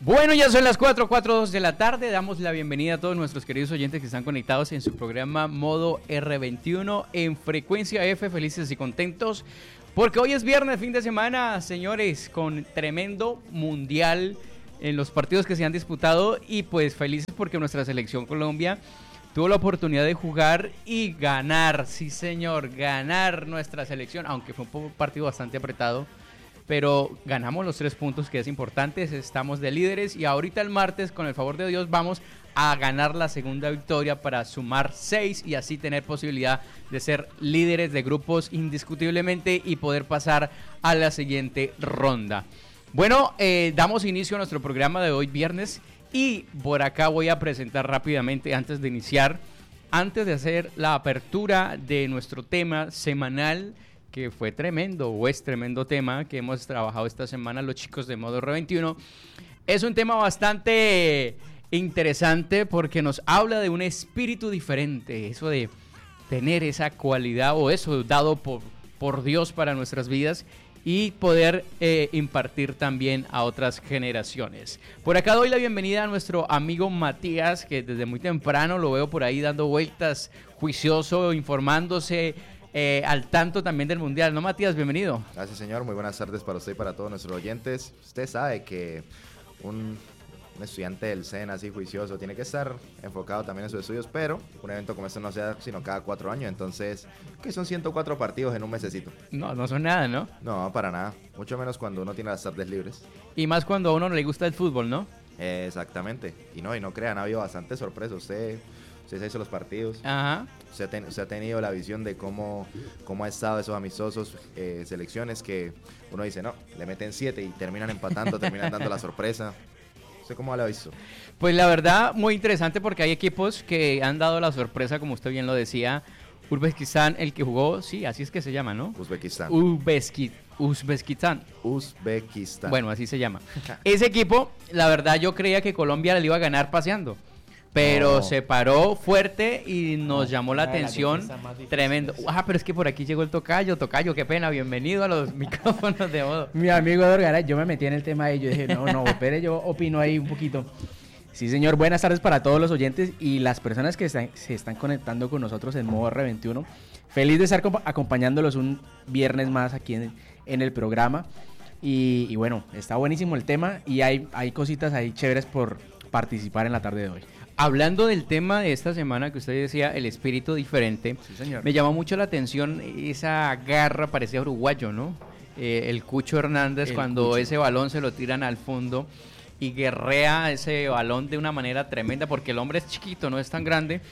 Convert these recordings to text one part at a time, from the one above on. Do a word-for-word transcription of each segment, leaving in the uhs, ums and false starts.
Bueno, ya son las cuatro, cuatro dos de la tarde. Damos la bienvenida a todos nuestros queridos oyentes que están conectados en su programa Modo R veintiuno en Frecuencia F. Felices y contentos porque hoy es viernes, fin de semana, señores, con tremendo mundial en los partidos que se han disputado. Y pues felices porque nuestra selección Colombia tuvo la oportunidad de jugar y ganar. Sí, señor, ganar nuestra selección, aunque fue un partido bastante apretado. Pero ganamos los tres puntos, que es importante, estamos de líderes y ahorita el martes, con el favor de Dios, vamos a ganar la segunda victoria para sumar seis y así tener posibilidad de ser líderes de grupos indiscutiblemente y poder pasar a la siguiente ronda. Bueno, eh, damos inicio a nuestro programa de hoy viernes y por acá voy a presentar rápidamente antes de iniciar, antes de hacer la apertura de nuestro tema semanal, que fue tremendo o es tremendo tema que hemos trabajado esta semana los chicos de Modo R veintiuno. Es un tema bastante interesante porque nos habla de un espíritu diferente, eso de tener esa cualidad o eso dado por, por Dios para nuestras vidas y poder eh, impartir también a otras generaciones. Por acá doy la bienvenida a nuestro amigo Matías, que desde muy temprano lo veo por ahí dando vueltas, juicioso, informándose, Eh, al tanto también del Mundial, ¿no, Matías? Bienvenido. Gracias, señor. Muy buenas tardes para usted y para todos nuestros oyentes. Usted sabe que un, un estudiante del S E N así juicioso tiene que estar enfocado también en sus estudios, pero un evento como este no se da sino cada cuatro años, entonces, ¿qué son ciento cuatro partidos en un mesecito? No, no son nada, ¿no? No, para nada. Mucho menos cuando uno tiene las tardes libres. Y más cuando a uno no le gusta el fútbol, ¿no? Eh, exactamente. Y no, y no crean, ha habido bastante sorpresa. Usted... Usted se hizo los partidos. Ajá. Usted ha, ten, usted ha tenido la visión de cómo, cómo ha estado esos amistosos, eh, selecciones que uno dice, no, le meten siete y terminan empatando, terminan dando la sorpresa. ¿Usted cómo lo ha visto? Pues la verdad, muy interesante porque hay equipos que han dado la sorpresa, como usted bien lo decía. Uzbekistán, el que jugó, sí, así es que se llama, ¿no? Uzbekistán. Uzbekistán. Uzbekistán. Uzbekistán. Bueno, así se llama. Ese equipo, la verdad, yo creía que Colombia le iba a ganar paseando. Pero no. Se paró fuerte y nos no, llamó la atención, la tremendo. Ah, pero es que por aquí llegó el tocayo, tocayo, qué pena, bienvenido a los micrófonos de Modo. Mi amigo Eduardo Garay, yo me metí en el tema y yo dije, no, no, espere, yo opino ahí un poquito. Sí, señor, buenas tardes para todos los oyentes y las personas que están, se están conectando con nosotros en Modo R veintiuno. Feliz de estar acompañándolos un viernes más aquí en, en el programa. Y, y bueno, está buenísimo el tema y hay, hay cositas ahí chéveres por participar en la tarde de hoy. Hablando del tema de esta semana que usted decía, el espíritu diferente, sí, señor. Me llamó mucho la atención esa garra, parecía uruguayo, ¿no? Eh, el Cucho Hernández, el cuando Cucho. Ese balón se lo tiran al fondo y guerrea ese balón de una manera tremenda, porque el hombre es chiquito, no es tan grande,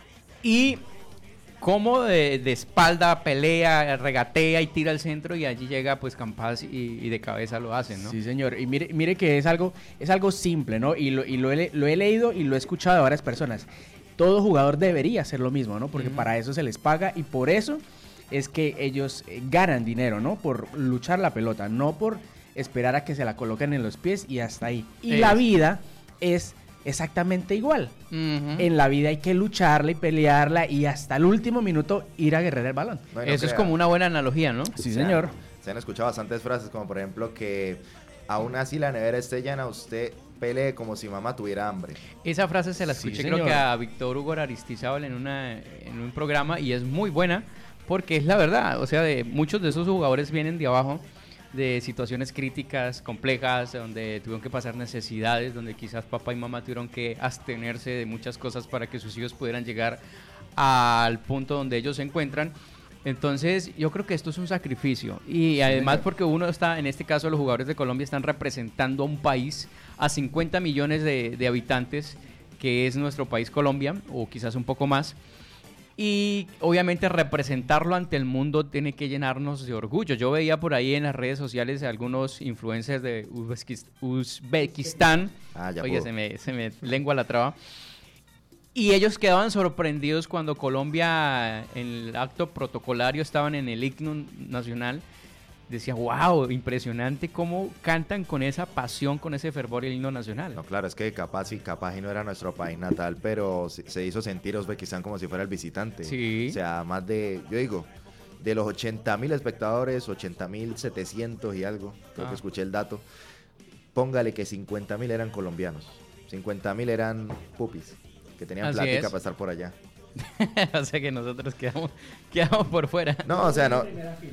y como de, de espalda pelea, regatea y tira al centro y allí llega pues Campas y, y de cabeza lo hacen, ¿no? Sí, señor, y mire, mire que es algo, es algo simple, ¿no? Y, lo, y lo, he, lo he leído y lo he escuchado de varias personas. Todo jugador debería hacer lo mismo, ¿no? Porque uh-huh. para eso se les paga y por eso es que ellos ganan dinero, ¿no? Por luchar la pelota, no por esperar a que se la coloquen en los pies y hasta ahí. Y es. La vida es exactamente igual. Uh-huh. En la vida hay que lucharla y pelearla y hasta el último minuto ir a guerrear el balón. Bueno, eso crea. Es como una buena analogía, ¿no? Sí, señor. Se han escuchado bastantes frases, como por ejemplo que aún así la nevera esté llena, usted pelee como si mamá tuviera hambre. Esa frase se la escuché, sí, creo que a Víctor Hugo Aristizábal en, una, en un programa y es muy buena porque es la verdad. O sea, de muchos de esos jugadores vienen de abajo, de situaciones críticas, complejas, donde tuvieron que pasar necesidades, donde quizás papá y mamá tuvieron que abstenerse de muchas cosas para que sus hijos pudieran llegar al punto donde ellos se encuentran. Entonces yo creo que esto es un sacrificio y además porque uno está, en este caso los jugadores de Colombia están representando a un país, a cincuenta millones de, de habitantes, que es nuestro país Colombia, o quizás un poco más. Y obviamente representarlo ante el mundo tiene que llenarnos de orgullo. Yo veía por ahí en las redes sociales algunos influencers de Uzbekistán. Ah, ya Oye, se me, se me lengua la traba. Y ellos quedaban sorprendidos cuando Colombia, en el acto protocolario, estaban en el himno nacional. Decía, wow, impresionante cómo cantan con esa pasión, con ese fervor el himno nacional. No, claro, es que capaz y capaz y no era nuestro país natal, pero se, se hizo sentir Uzbekistán como si fuera el visitante. Sí. O sea, más de, yo digo, de los ochenta mil espectadores, ochenta mil setecientos y algo, creo ah. que escuché el dato. póngale que cincuenta mil eran colombianos, cincuenta mil eran pupis, que tenían Así plática es. para estar por allá. O sea que nosotros quedamos, quedamos por fuera. No, o sea, no.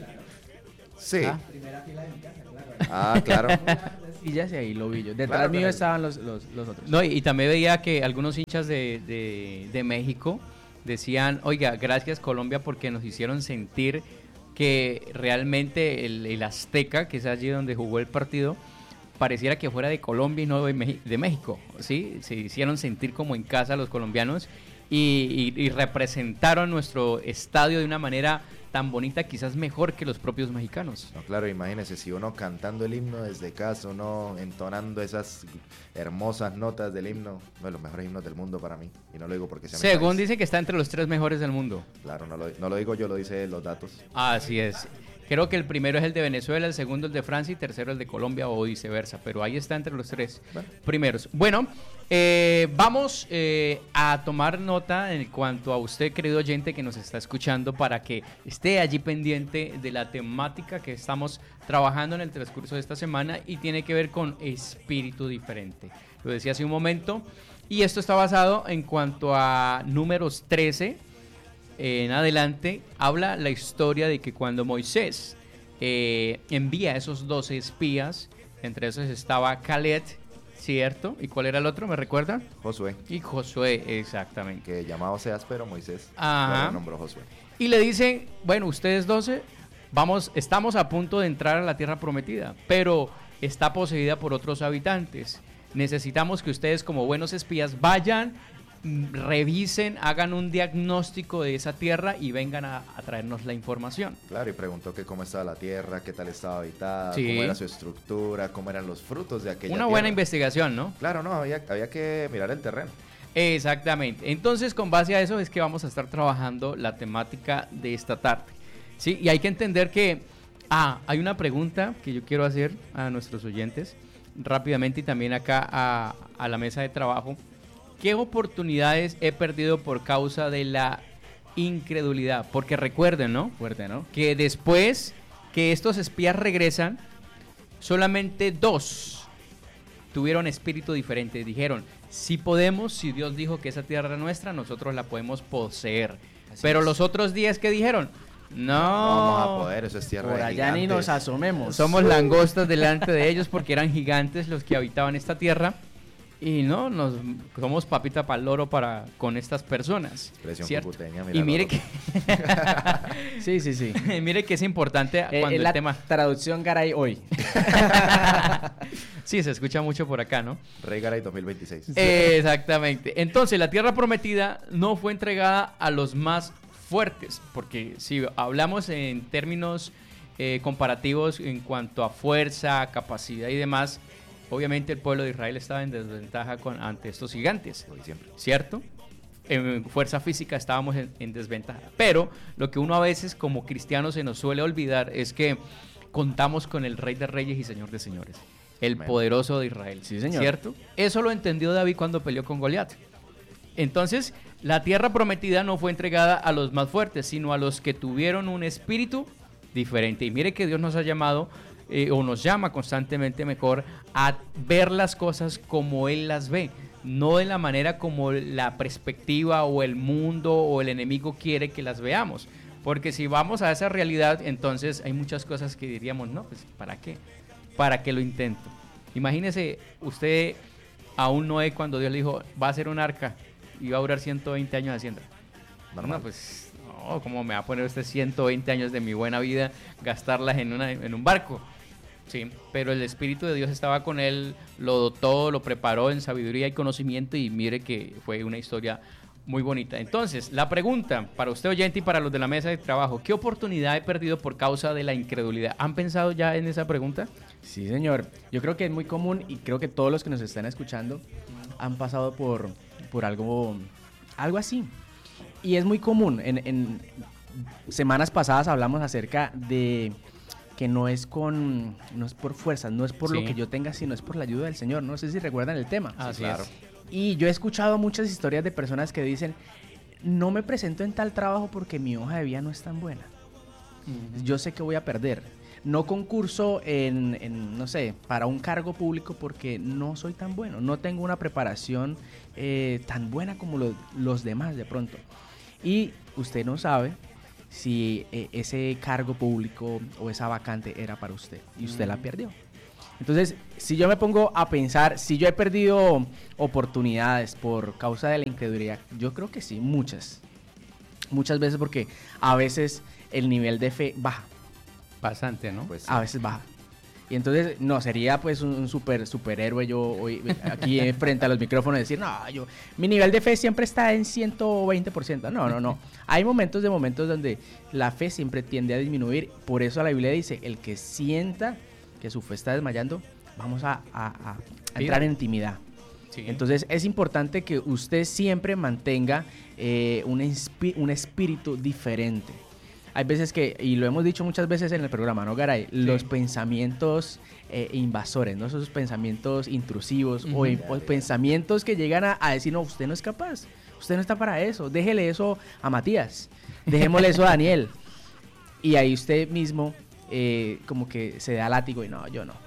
Sí. Ah, primera fila de mi casa, claro. Ah, claro. Sillas y ahí lo vi yo. Detrás Claro, mío pero- estaban los, los, los otros. No, y, y también veía que algunos hinchas de, de, de México decían, oiga, gracias Colombia porque nos hicieron sentir que realmente el, el Azteca, que es allí donde jugó el partido, pareciera que fuera de Colombia y no de, Meji- de México, ¿sí? Se hicieron sentir como en casa los colombianos y, y- y representaron nuestro estadio de una manera tan bonita, quizás mejor que los propios mexicanos. No, claro, imagínese, si uno cantando el himno desde casa, uno entonando esas hermosas notas del himno, uno de los mejores himnos del mundo para mí. Y no lo digo porque sea mi Según país. dice que está entre los tres mejores del mundo. Claro, no lo, no lo digo yo, lo dice los datos. Así es. Creo que el primero es el de Venezuela, el segundo el de Francia y tercero el de Colombia o viceversa, pero ahí está entre los tres Bueno. primeros. Bueno, eh, vamos eh, a tomar nota en cuanto a usted, querido oyente que nos está escuchando, para que esté allí pendiente de la temática que estamos trabajando en el transcurso de esta semana y tiene que ver con espíritu diferente. Lo decía hace un momento y esto está basado en cuanto a números trece. En adelante habla la historia de que cuando Moisés eh, envía a esos doce espías, entre esos estaba Caleb, ¿cierto? ¿Y cuál era el otro? ¿Me recuerdan? Josué, Y Josué, exactamente. que llamado seas, pero Moisés Ajá. lo nombró Josué. Y le dicen, bueno, ustedes doce, vamos, estamos a punto de entrar a la tierra prometida, pero está poseída por otros habitantes. Necesitamos que ustedes como buenos espías vayan, mm, revisen, hagan un diagnóstico de esa tierra y vengan a, a traernos la información. Claro, y preguntó que cómo estaba la tierra, qué tal estaba habitada, Sí. cómo era su estructura, cómo eran los frutos de aquella Una buena tierra. investigación, ¿no? Claro, no, había, había que mirar el terreno. Exactamente. Entonces, con base a eso es que vamos a estar trabajando la temática de esta tarde. Sí, y hay que entender que, ah, hay una pregunta que yo quiero hacer a nuestros oyentes rápidamente y también acá a, a la mesa de trabajo. ¿Qué oportunidades he perdido por causa de la incredulidad? Porque recuerden, ¿no? Fuerte, ¿no? Que después que estos espías regresan, solamente dos tuvieron espíritu diferente. Dijeron, si podemos, si Dios dijo que esa tierra es nuestra, nosotros la podemos poseer. Así Pero es. los otros diez que dijeron, no, No vamos a poder, eso es tierra Por de allá ni gigantes. nos asomemos. somos langostas delante de ellos porque eran gigantes los que habitaban esta tierra. Y no, nos somos papita para el loro para, con estas personas. Expresión ¿cierto? cucuteña, Y mire milagro. que, Sí, sí, sí. mire que es importante Eh, cuando es el la tema... traducción Garay hoy. Sí, se escucha mucho por acá, ¿no? Rey Garay dos mil veintiséis. Exactamente. Entonces, la tierra prometida no fue entregada a los más fuertes, porque si hablamos en términos eh, comparativos en cuanto a fuerza, capacidad y demás, obviamente el pueblo de Israel estaba en desventaja con, ante estos gigantes, Lo de siempre. ¿cierto? En fuerza física estábamos en, en desventaja. Pero lo que uno a veces como cristiano se nos suele olvidar es que contamos con el Rey de Reyes y Señor de Señores, el Amén. poderoso de Israel. Sí, señor. ¿Cierto? Eso lo entendió David cuando peleó con Goliat. Entonces, la tierra prometida no fue entregada a los más fuertes, sino a los que tuvieron un espíritu diferente. Y mire que Dios nos ha llamado, eh, o nos llama constantemente mejor, a ver las cosas como Él las ve, no de la manera como la perspectiva o el mundo o el enemigo quiere que las veamos. Porque si vamos a esa realidad, entonces hay muchas cosas que diríamos, no, pues ¿para qué? ¿Para qué lo intento? Imagínese usted a un Noé cuando Dios le dijo, va a ser un arca y va a durar ciento veinte años haciendo. Normal. No, pues, no, ¿cómo me va a poner usted ciento veinte años de mi buena vida gastarlas en, una, en un barco? Sí, pero el Espíritu de Dios estaba con él, lo dotó, lo preparó en sabiduría y conocimiento y mire que fue una historia muy bonita. Entonces, la pregunta para usted oyente y para los de la mesa de trabajo, ¿qué oportunidad he perdido por causa de la incredulidad? ¿Han pensado ya en esa pregunta? Sí, señor. Yo creo que es muy común y creo que todos los que nos están escuchando han pasado por, por algo, algo así. Y es muy común. En, en semanas pasadas hablamos acerca de que no es con, no es por fuerzas, no es por Sí. lo que yo tenga, sino es por la ayuda del Señor. No sé si recuerdan el tema. Así claro. es. Y yo he escuchado muchas historias de personas que dicen, no me presento en tal trabajo porque mi hoja de vida no es tan buena. Yo sé que voy a perder. no concurso en, en, no sé, para un cargo público porque no soy tan bueno, no tengo una preparación eh, tan buena como lo, los demás de pronto. Y usted no sabe si eh, ese cargo público o esa vacante era para usted y usted mm. la perdió. Entonces, si yo me pongo a pensar, si yo he perdido oportunidades por causa de la incredulidad, yo creo que sí, muchas. Muchas veces porque a veces el nivel de fe baja. Bastante, ¿no? Pues sí. A veces baja. Y entonces, no, sería pues un, un super superhéroe yo hoy aquí frente a los micrófonos decir, no, yo, mi nivel de fe siempre está en ciento veinte por ciento. No, no, no. Hay momentos de momentos donde la fe siempre tiende a disminuir. Por eso la Biblia dice, el que sienta que su fe está desmayando, vamos a, a, a entrar en intimidad. Sí. Entonces es importante que usted siempre mantenga eh, un, espi- un espíritu diferente. Hay veces que, y lo hemos dicho muchas veces en el programa, ¿no, Garay? Sí. Los pensamientos eh, invasores, ¿no? Esos pensamientos intrusivos uh-huh. o, o pensamientos que llegan a, a decir, no, usted no es capaz, usted no está para eso, déjele eso a Matías, dejémosle eso a Daniel. Y ahí usted mismo eh, como que se da látigo y no, yo no.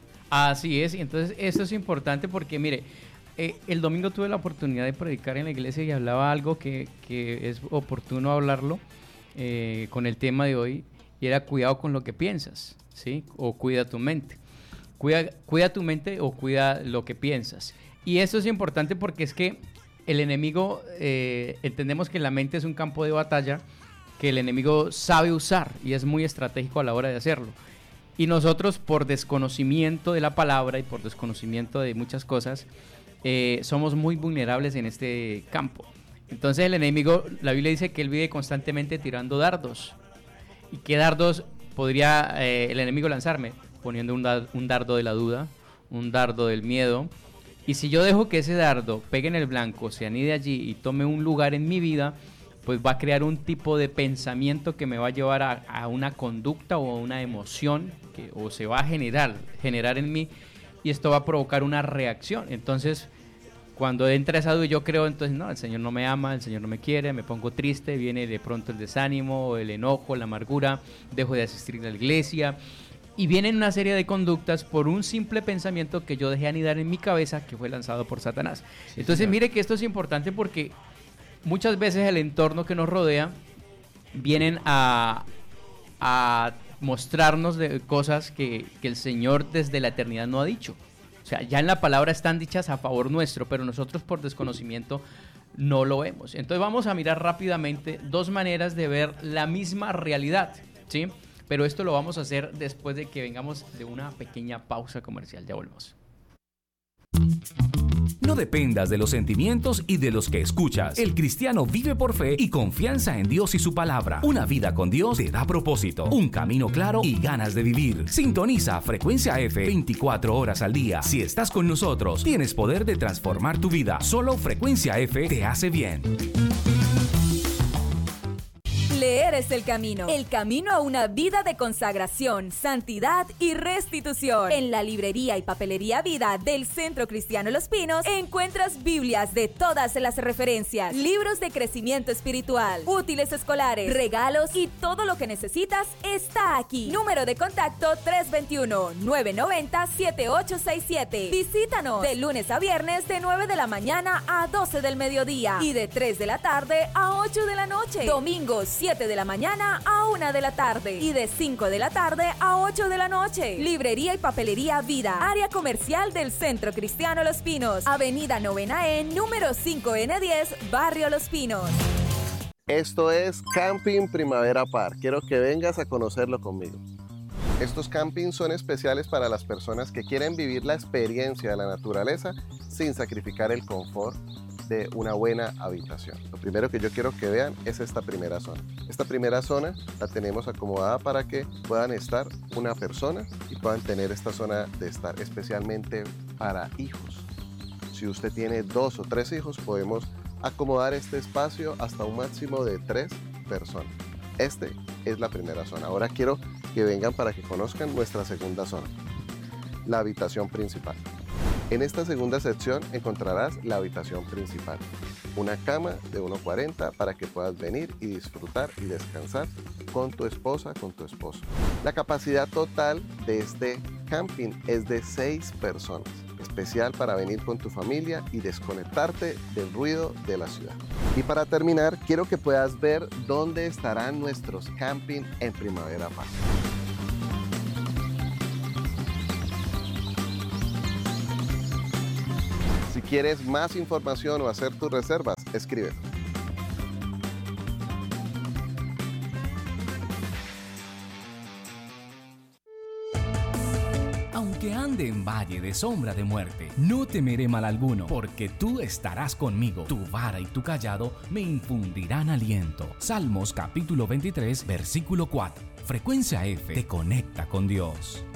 Así es, y entonces eso es importante porque, mire, eh, el domingo tuve la oportunidad de predicar en la iglesia y hablaba algo que, que es oportuno hablarlo eh, con el tema de hoy, y era cuidado con lo que piensas, ¿sí? O cuida tu mente. Cuida, cuida tu mente o cuida lo que piensas. Y eso es importante porque es que el enemigo, eh, entendemos que la mente es un campo de batalla que el enemigo sabe usar y es muy estratégico a la hora de hacerlo. Y nosotros, por desconocimiento de la palabra y por desconocimiento de muchas cosas, eh, somos muy vulnerables en este campo. Entonces el enemigo, la Biblia dice que él vive constantemente tirando dardos. ¿Y qué dardos podría eh, el enemigo lanzarme? Poniendo un, da- un dardo de la duda, un dardo del miedo. Y si yo dejo que ese dardo pegue en el blanco, se anide allí y tome un lugar en mi vida, pues va a crear un tipo de pensamiento que me va a llevar a, a una conducta o a una emoción que o se va a generar, generar en mí, y esto va a provocar una reacción. Entonces, cuando entra esa duda, yo creo, entonces, no, el Señor no me ama, el Señor no me quiere, me pongo triste, viene de pronto el desánimo, el enojo, la amargura, dejo de asistir a la iglesia, y vienen una serie de conductas por un simple pensamiento que yo dejé anidar en mi cabeza, que fue lanzado por Satanás. Sí, entonces, señor. Mire que esto es importante porque muchas veces el entorno que nos rodea vienen a, a mostrarnos de cosas que, que el Señor desde la eternidad no ha dicho. O sea, ya en la palabra están dichas a favor nuestro, pero nosotros por desconocimiento no lo vemos. Entonces vamos a mirar rápidamente dos maneras de ver la misma realidad, ¿sí? Pero esto lo vamos a hacer después de que vengamos de una pequeña pausa comercial. Ya volvemos. No dependas de los sentimientos y de los que escuchas. El cristiano vive por fe y confianza en Dios y su palabra. Una vida con Dios te da propósito, un camino claro y ganas de vivir. Sintoniza Frecuencia F veinticuatro horas al día. Si estás con nosotros, tienes poder de transformar tu vida. Solo Frecuencia F te hace bien. Leer es el camino, el camino a una vida de consagración, santidad y restitución. En la librería y papelería Vida del Centro Cristiano Los Pinos encuentras Biblias de todas las referencias, libros de crecimiento espiritual, útiles escolares, regalos y todo lo que necesitas está aquí. Número de contacto tres dos uno, nueve nueve cero, siete ocho seis siete. Visítanos de lunes a viernes de nueve de la mañana a doce del mediodía y de tres de la tarde a ocho de la noche. Domingos siete de la mañana a una de la tarde y de cinco de la tarde a ocho de la noche. Librería y papelería Vida, área comercial del Centro Cristiano Los Pinos, Avenida Novena E, número cinco ene diez, Barrio Los Pinos. Esto es Camping Primavera Park. Quiero que vengas a conocerlo conmigo. Estos campings son especiales para las personas que quieren vivir la experiencia de la naturaleza sin sacrificar el confort de una buena habitación. Lo primero que yo quiero que vean es esta primera zona. Esta primera zona la tenemos acomodada para que puedan estar una persona y puedan tener esta zona de estar especialmente para hijos. Si usted tiene dos o tres hijos, podemos acomodar este espacio hasta un máximo de tres personas. Esta es la primera zona. Ahora quiero que vengan para que conozcan nuestra segunda zona, la habitación principal. En esta segunda sección encontrarás la habitación principal. una cama de uno cuarenta para que puedas venir y disfrutar y descansar con tu esposa, con tu esposo. La capacidad total de este camping es de seis personas, especial para venir con tu familia y desconectarte del ruido de la ciudad. Y para terminar, quiero que puedas ver dónde estarán nuestros camping en Primavera Park. Si quieres más información o hacer tus reservas, escribe. Aunque ande en valle de sombra de muerte, no temeré mal alguno, porque tú estarás conmigo. Tu vara y tu cayado me infundirán aliento. Salmos capítulo veintitrés, versículo cuatro. Frecuencia F te conecta con Dios.